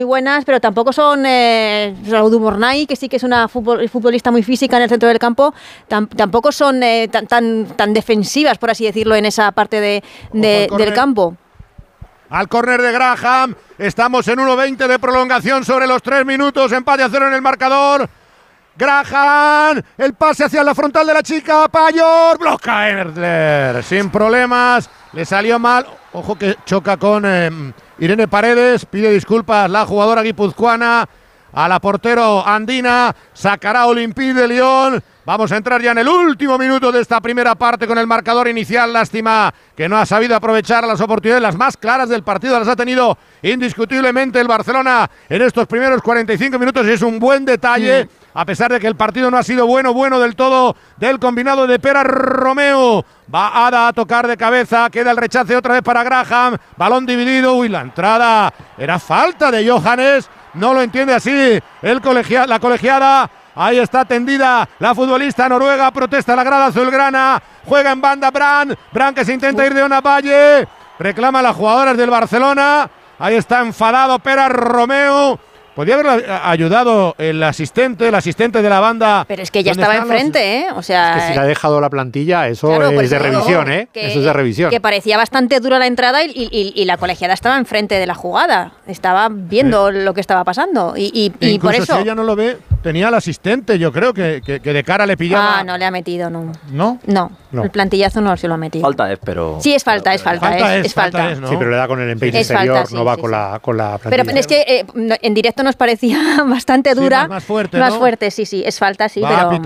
muy buenas, pero tampoco son Dubornay, que sí que es una futbolista muy física en el centro del campo, tampoco son tan defensivas, por así decirlo, en esa parte del campo. Al córner de Graham, estamos en 1:20 de prolongación sobre los 3 minutos, empate a 0 en el marcador. Graham, el pase hacia la frontal de la chica, Payor, bloca Erdler, sin problemas, le salió mal, ojo que choca con Irene Paredes, pide disculpas la jugadora guipuzcoana, a la portero andina, sacará Olympique de Lyon. Vamos a entrar ya en el último minuto de esta primera parte con el marcador inicial. Lástima que no ha sabido aprovechar las oportunidades, las más claras del partido, las ha tenido indiscutiblemente el Barcelona en estos primeros 45 minutos y es un buen detalle, a pesar de que el partido no ha sido bueno del todo del combinado de Pera Romeo. Va Ada a tocar de cabeza, queda el rechace otra vez para Graham, balón dividido, uy, la entrada era falta de Johannes, no lo entiende así la colegiada. Ahí está tendida la futbolista noruega, protesta la grada azulgrana, juega en banda Brand que se intenta ir de una Valle, reclama a las jugadoras del Barcelona, ahí está enfadado Pera Romeo. Podría haber ayudado el asistente de la banda. Pero es que ya estaba enfrente, O sea, es que si le ha dejado la plantilla, eso claro, es de revisión, Eso es de revisión. Que parecía bastante dura la entrada y la colegiada estaba enfrente de la jugada. Estaba viendo lo que estaba pasando. Y por eso. Si ella no lo ve, tenía el asistente, yo creo que de cara le pillaba. Ah, no le ha metido, no. ¿No? No. El plantillazo no se lo ha metido. Falta es, pero. Sí, es falta. Es falta. ¿no? Sí, pero le da con el empeine exterior, falta, no va con la plantilla. Pero es que en directo nos parecía bastante dura. Sí, más fuerte, más ¿no? fuerte, sí, es falta, sí,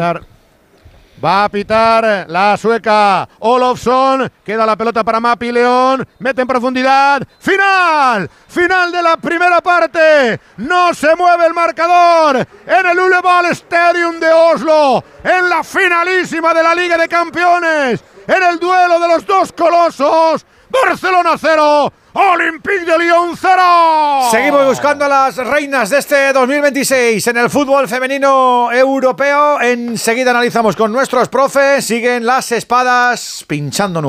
Va a pitar la sueca Olofsson, queda la pelota para Mapi León, mete en profundidad, final de la primera parte, no se mueve el marcador en el Ullevål Stadium de Oslo, en la finalísima de la Liga de Campeones, en el duelo de los dos colosos, Barcelona 0, Olympique de Lyon 0. Seguimos buscando a las reinas de este 2026 en el fútbol femenino europeo. Enseguida analizamos con nuestros profes. Siguen las espadas pinchando.